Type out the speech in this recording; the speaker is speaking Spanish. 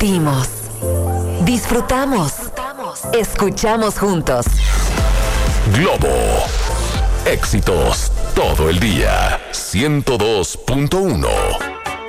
Compartimos. Disfrutamos. Escuchamos juntos. Globo. Éxitos todo el día. 102.1.